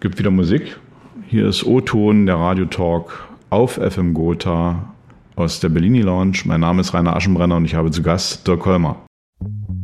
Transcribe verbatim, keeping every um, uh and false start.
gibt wieder Musik. Hier ist O-Ton, der Radiotalk auf F M Gotha aus der Bellini Lounge. Mein Name ist Rainer Aschenbrenner und ich habe zu Gast Dirk Holmer.